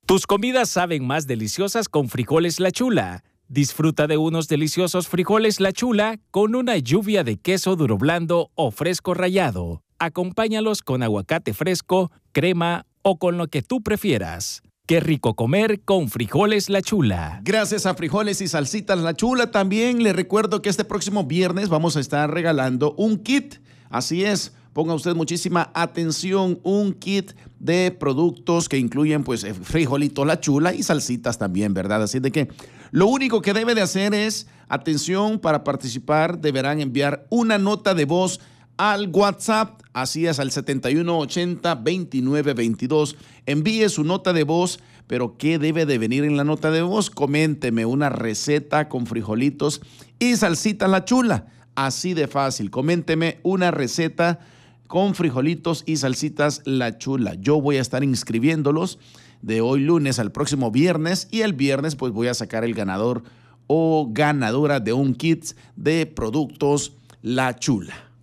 Tus comidas saben más deliciosas con Frijoles La Chula. Disfruta de unos deliciosos frijoles La Chula con una lluvia de queso duro blando o fresco rallado. Acompáñalos con aguacate fresco, crema o con lo que tú prefieras. Qué rico comer con Frijoles La Chula. Gracias a Frijoles y Salsitas La Chula. También le recuerdo que este próximo viernes vamos a estar regalando un kit. Así es, ponga usted muchísima atención, un kit de productos que incluyen pues frijolito La Chula y salsitas también, ¿verdad? Así de que lo único que debe de hacer es, atención, para participar deberán enviar una nota de voz al WhatsApp, así es, al 7180-2922. Envíe su nota de voz, pero ¿qué debe de venir en la nota de voz? Coménteme una receta con frijolitos y salsita La Chula. Así de fácil, coménteme una receta con frijolitos y salsitas La Chula. Yo voy a estar inscribiéndolos de hoy lunes al próximo viernes y el viernes pues voy a sacar el ganador o ganadora de un kit de productos La Chula.